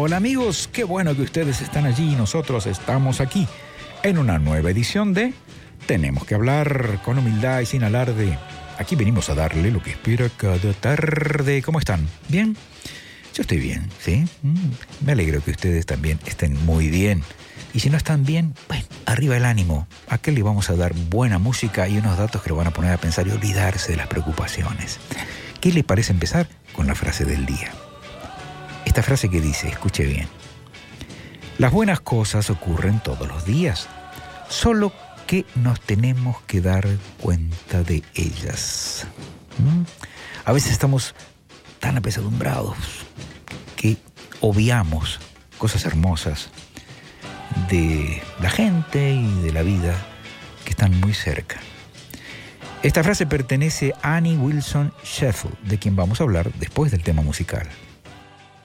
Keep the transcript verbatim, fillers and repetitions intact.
Hola amigos, qué bueno que ustedes están allí y nosotros estamos aquí en una nueva edición de Tenemos que hablar con humildad y sin alarde. Aquí venimos a darle lo que espera cada tarde. ¿Cómo están? ¿Bien? Yo estoy bien, ¿sí? Mm, me alegro que ustedes también estén muy bien. Y si no están bien, bueno, arriba el ánimo. Acá le vamos a dar buena música y unos datos que lo van a poner a pensar y olvidarse de las preocupaciones. ¿Qué le parece empezar con la frase del día? Esta frase que dice, escuche bien. Las buenas cosas ocurren todos los días, solo que nos tenemos que dar cuenta de ellas. ¿Mm? A veces estamos tan apesadumbrados que obviamos cosas hermosas de la gente y de la vida que están muy cerca. Esta frase pertenece a Annie Wilson Sheffield, de quien vamos a hablar después del tema musical.